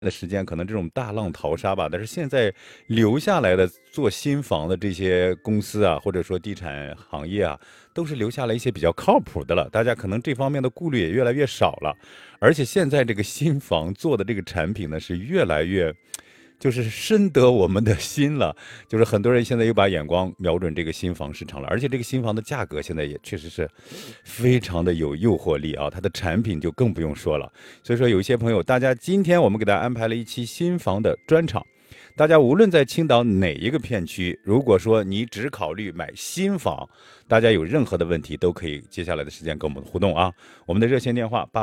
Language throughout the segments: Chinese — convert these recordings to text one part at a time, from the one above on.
的时间可能这种大浪淘沙吧，但是现在留下来的做新房的这些公司啊，或者说地产行业啊，都是留下来一些比较靠谱的了。大家可能这方面的顾虑也越来越少了，而且现在这个新房做的这个产品呢，是越来越。就是深得我们的心了，就是很多人现在又把眼光瞄准这个新房市场了，而且这个新房的价格现在也确实是非常的有诱惑力啊，它的产品就更不用说了。所以说有一些朋友，大家今天我们给大家安排了一期新房的专场。大家无论在青岛哪一个片区，如果说你只考虑买新房，大家有任何的问题都可以接下来的时间跟我们互动啊。我们的热线电话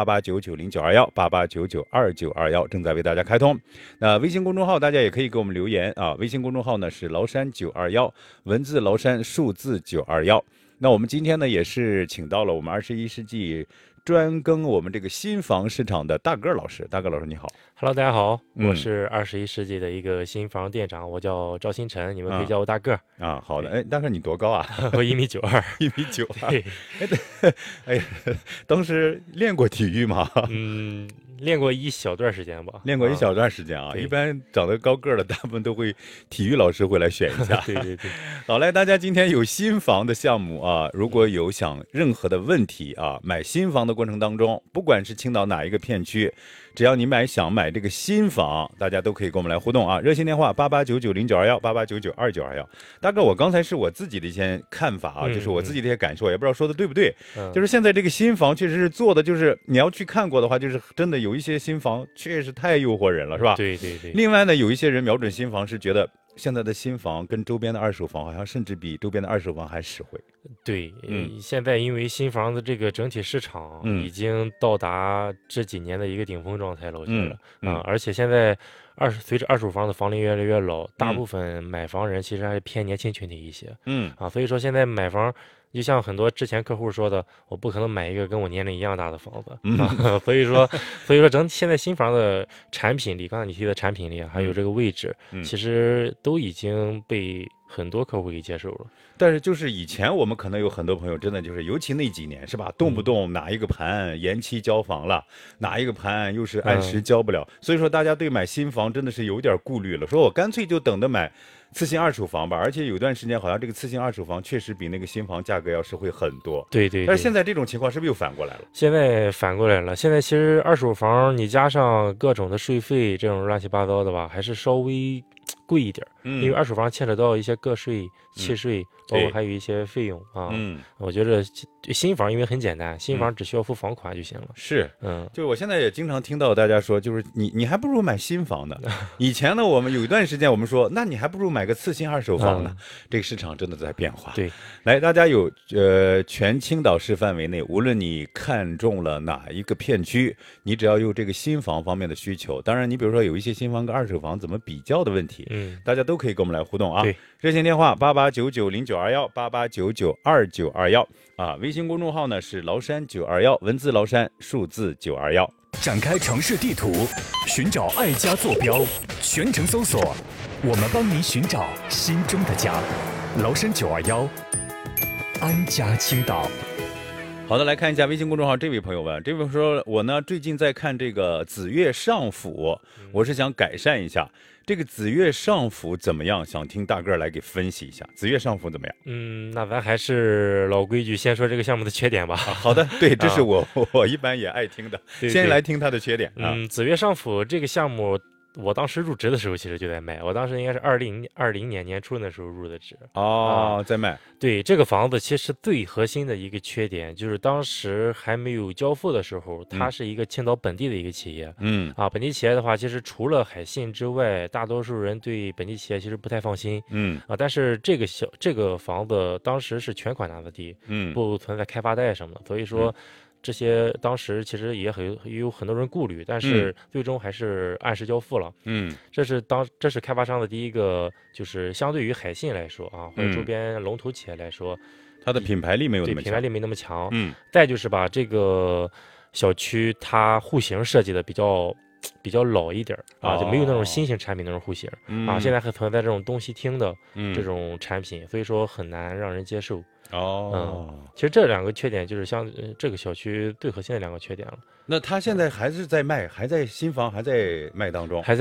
8899092188992921正在为大家开通。那微信公众号大家也可以给我们留言啊，微信公众号呢是崂山921，文字崂山，数字921。那我们今天呢也是请到了我们21世纪专更我们这个新房市场的大个老师。大个老师你好。 Hello，大家好，我是21世纪的一个新房店长，我叫赵新晨，你们可以叫我大个啊。好的，哎，大个你多高啊？ 我1.92米 ，1.92米。 对， 哎呀，当时练过体育吗？ 练过一小段时间吧。 练过一小段时间啊。一般长得高个的，大部分都会体育老师会来选一下。 对对对。 好嘞，大家今天有新房的项目啊，如果有想任何的问题啊，买新房的过程当中，不管是青岛哪一个片区，只要你想买这个新房，大家都可以跟我们来互动啊。热线电话8899092188992921。大哥，我刚才是我自己的一些看法啊，就是我自己的一些感受，也不知道说的对不对。就是现在这个新房确实是做的，就是你要去看过的话，就是真的有一些新房确实太诱惑人了，是吧？ 对对对。 另外呢，有一些人瞄准新房是觉得现在的新房跟周边的二手房好像甚至比周边的二手房还实惠。 对，现在因为新房的这个整体市场已经到达这几年的一个顶峰状态了，我觉得而且现在随着二手房的房龄越来越老，大部分买房人其实还是偏年轻群体一些，所以说现在买房。就像很多之前客户说的，我不可能买一个跟我年龄一样大的房子，所以说现在新房的产品力，刚才你提的产品力还有这个位置，其实都已经被很多客户给接受了。 但是就是以前我们可能有很多朋友真的就是，尤其那几年是吧，动不动哪一个盘延期交房了，哪一个盘又是按时交不了，所以说大家对买新房真的是有点顾虑了，说我干脆就等着买次新二手房吧。而且有段时间好像这个次新二手房确实比那个新房价格要实惠很多。 对对。 但是现在这种情况是不是又反过来了？ 现在反过来了，现在其实二手房你加上各种的税费这种乱七八糟的吧，还是稍微贵一点，因为二手房牵扯到一些个税、契税，包括还有一些费用啊。我觉得新房因为很简单，新房只需要付房款就行了。 是，就是我现在也经常听到大家说，就是你还不如买新房呢。以前呢，我们有一段时间我们说，那你还不如买个次新二手房呢。这个市场真的在变化。 对， 来，大家有全青岛市范围内，无论你看中了哪一个片区，你只要有这个新房方面的需求，当然你比如说有一些新房跟二手房怎么比较的问题，大家都可以跟我们来互动啊。热线电话8899092188992921啊，微信公众号呢是崂山921，文字崂山，数字921。 展开城市地图，寻找爱家坐标，全程搜索，我们帮你寻找心中的家。崂山921，安家青岛。 好的，来看一下微信公众号这位朋友问，这位说我呢最近在看这个紫悦上府，我是想改善一下。这个紫悦上府怎么样？想听大个来给分析一下。紫悦上府怎么样？ 那咱还是老规矩，先说这个项目的缺点吧。 好的，对，这是我一般也爱听的。先来听它的缺点啊。 紫悦上府这个项目。我当时入职的时候其实就在卖，我当时应该是2020年年初的时候入的职在卖。 对，这个房子其实最核心的一个缺点就是当时还没有交付的时候，它是一个青岛本地的一个企业。本地企业的话，其实除了海信之外，大多数人对本地企业其实不太放心。但是这个房子当时是全款拿的地，不存在开发贷什么的，所以说。这些当时其实也有很多人顾虑，但是最终还是按时交付了。这是开发商的第一个，就是相对于海信来说啊，或者周边龙头企业来说， 它的品牌力没有那么强。 品牌力没那么强。再就是把这个小区它户型设计的比较比较老一点啊，就没有那种新型产品那种户型啊。现在还存在这种东西厅的这种产品，所以说很难让人接受。其实这2个缺点就是这个小区最核心的2个缺点了。 那他现在还是在卖，还在新房还在卖当中，